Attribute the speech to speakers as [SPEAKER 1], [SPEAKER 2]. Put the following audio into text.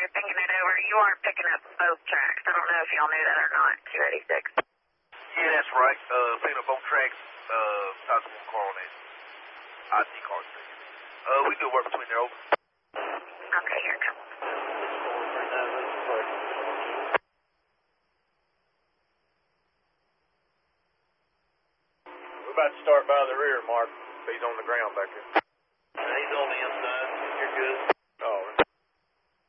[SPEAKER 1] you're picking it over. You are picking up both tracks. I don't know if y'all knew that or not, 286.
[SPEAKER 2] Yeah, that's right. Picking up both tracks, possible car on that. ID car station. We do work between there, over.
[SPEAKER 1] Okay, here it comes.
[SPEAKER 3] We're about to start by the rear, Mark. He's on the ground back there.
[SPEAKER 2] He's on the inside. You're good.